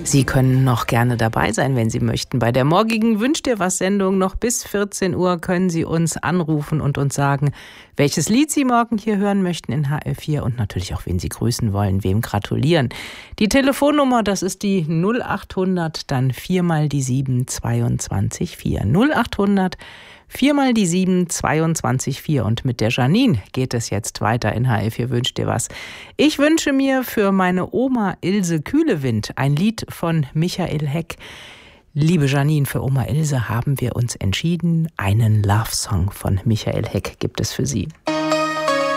Sie können noch gerne dabei sein, wenn Sie möchten. Bei der morgigen Wünsch dir was Sendung noch bis 14 Uhr können Sie uns anrufen und uns sagen, welches Lied Sie morgen hier hören möchten in HR4 und natürlich auch, wen Sie grüßen wollen, wem gratulieren. Die Telefonnummer, das ist die 0800, dann 4 mal die 7, 22 4. 0800 4 mal die 7, 22 4. Und mit der Janine geht es jetzt weiter in HR4 Wünsch dir was. Ich wünsche mir für meine Oma Ilse Kühlewind ein Lied von Michael Heck. Liebe Janine, für Oma Ilse haben wir uns entschieden. Einen Love-Song von Michael Heck gibt es für Sie.